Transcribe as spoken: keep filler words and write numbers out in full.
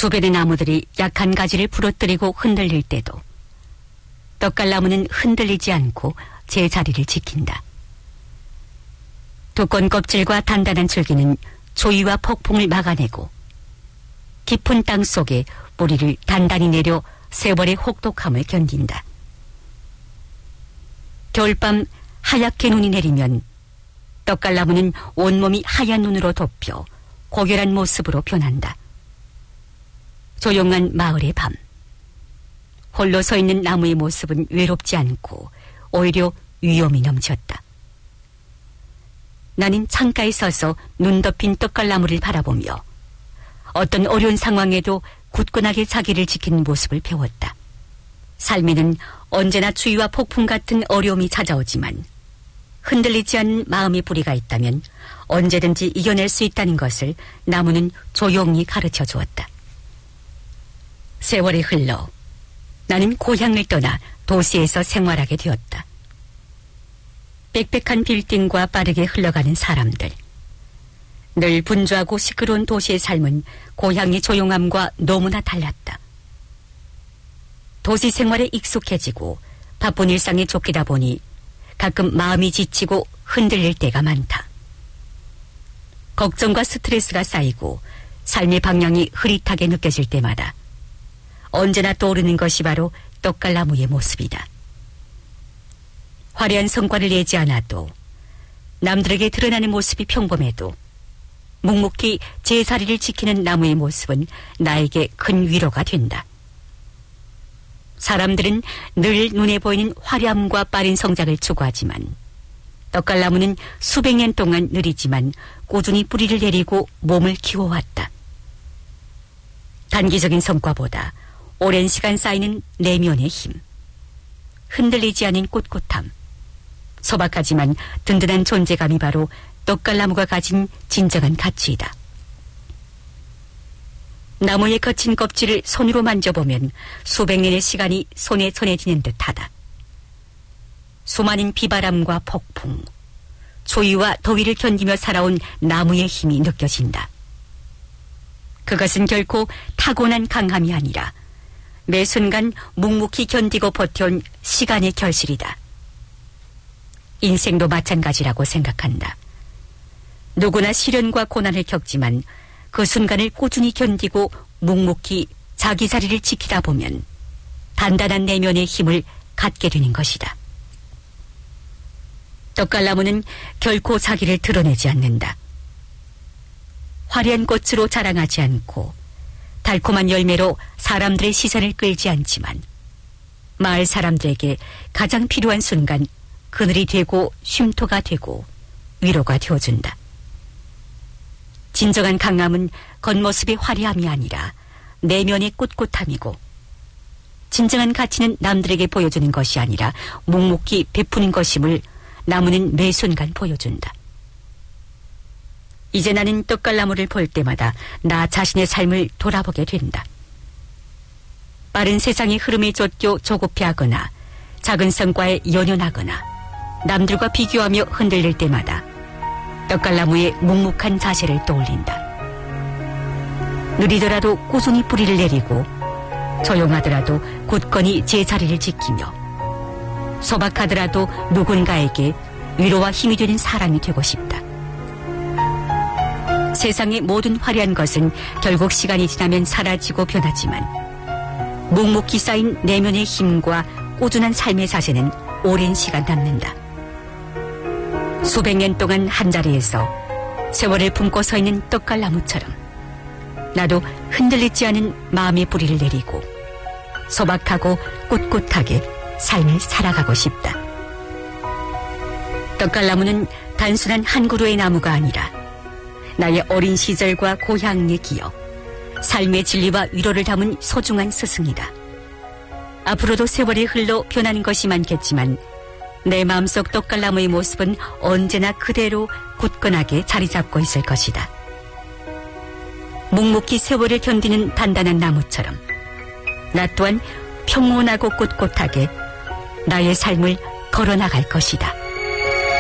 주변의 나무들이 약한 가지를 부러뜨리고 흔들릴 때도 떡갈나무는 흔들리지 않고 제 자리를 지킨다. 두꺼운 껍질과 단단한 줄기는 조이와 폭풍을 막아내고 깊은 땅 속에 뿌리를 단단히 내려 세월의 혹독함을 견딘다. 겨울밤 하얗게 눈이 내리면 떡갈나무는 온몸이 하얀 눈으로 덮여 고결한 모습으로 변한다. 조용한 마을의 밤, 홀로 서 있는 나무의 모습은 외롭지 않고 오히려 위험이 넘쳤다. 나는 창가에 서서 눈 덮인 떡갈나무를 바라보며 어떤 어려운 상황에도 굳건하게 자기를 지키는 모습을 배웠다. 삶에는 언제나 추위와 폭풍 같은 어려움이 찾아오지만 흔들리지 않는 마음의 뿌리가 있다면 언제든지 이겨낼 수 있다는 것을 나무는 조용히 가르쳐 주었다. 세월이 흘러 나는 고향을 떠나 도시에서 생활하게 되었다. 빽빽한 빌딩과 빠르게 흘러가는 사람들, 늘 분주하고 시끄러운 도시의 삶은 고향의 조용함과 너무나 달랐다. 도시 생활에 익숙해지고 바쁜 일상에 쫓기다 보니 가끔 마음이 지치고 흔들릴 때가 많다. 걱정과 스트레스가 쌓이고 삶의 방향이 흐릿하게 느껴질 때마다 언제나 떠오르는 것이 바로 떡갈나무의 모습이다. 화려한 성과를 내지 않아도 남들에게 드러나는 모습이 평범해도 묵묵히 제 자리를 지키는 나무의 모습은 나에게 큰 위로가 된다. 사람들은 늘 눈에 보이는 화려함과 빠른 성장을 추구하지만 떡갈나무는 수백 년 동안 느리지만 꾸준히 뿌리를 내리고 몸을 키워왔다. 단기적인 성과보다 오랜 시간 쌓이는 내면의 힘, 흔들리지 않은 꿋꿋함, 소박하지만 든든한 존재감이 바로 떡갈나무가 가진 진정한 가치이다. 나무의 거친 껍질을 손으로 만져보면 수백 년의 시간이 손에 전해지는 듯하다. 수많은 비바람과 폭풍, 추위와 더위를 견디며 살아온 나무의 힘이 느껴진다. 그것은 결코 타고난 강함이 아니라 매 순간 묵묵히 견디고 버텨온 시간의 결실이다. 인생도 마찬가지라고 생각한다. 누구나 시련과 고난을 겪지만 그 순간을 꾸준히 견디고 묵묵히 자기 자리를 지키다 보면 단단한 내면의 힘을 갖게 되는 것이다. 떡갈나무는 결코 자기를 드러내지 않는다. 화려한 꽃으로 자랑하지 않고 달콤한 열매로 사람들의 시선을 끌지 않지만 마을 사람들에게 가장 필요한 순간 그늘이 되고 쉼터가 되고 위로가 되어준다. 진정한 강함은 겉모습의 화려함이 아니라 내면의 꿋꿋함이고 진정한 가치는 남들에게 보여주는 것이 아니라 묵묵히 베푸는 것임을 나무는 매 순간 보여준다. 이제 나는 떡갈나무를 볼 때마다 나 자신의 삶을 돌아보게 된다. 빠른 세상의 흐름에 쫓겨 조급해하거나 작은 성과에 연연하거나 남들과 비교하며 흔들릴 때마다 떡갈나무의 묵묵한 자세를 떠올린다. 느리더라도 꾸준히 뿌리를 내리고 조용하더라도 굳건히 제 자리를 지키며 소박하더라도 누군가에게 위로와 힘이 되는 사람이 되고 싶다. 세상의 모든 화려한 것은 결국 시간이 지나면 사라지고 변하지만 묵묵히 쌓인 내면의 힘과 꾸준한 삶의 자세는 오랜 시간 남는다. 수백 년 동안 한자리에서 세월을 품고 서 있는 떡갈나무처럼 나도 흔들리지 않은 마음의 뿌리를 내리고 소박하고 꿋꿋하게 삶을 살아가고 싶다. 떡갈나무는 단순한 한 그루의 나무가 아니라 나의 어린 시절과 고향의 기억, 삶의 진리와 위로를 담은 소중한 스승이다. 앞으로도 세월이 흘러 변하는 것이 많겠지만 내 마음속 떡갈나무의 모습은 언제나 그대로 굳건하게 자리 잡고 있을 것이다. 묵묵히 세월을 견디는 단단한 나무처럼 나 또한 평온하고 꿋꿋하게 나의 삶을 걸어나갈 것이다.